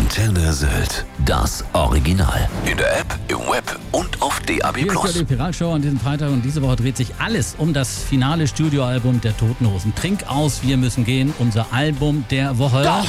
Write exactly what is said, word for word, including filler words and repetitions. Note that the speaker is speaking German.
Antenne Sylt. Das Original. In der App, im Web und auf D A B Hier plus. ist die Pirat-Show an diesem Freitag und diese Woche dreht sich alles um das finale Studioalbum der Toten Hosen. Trink aus, wir müssen gehen. Unser Album der Woche. Doch.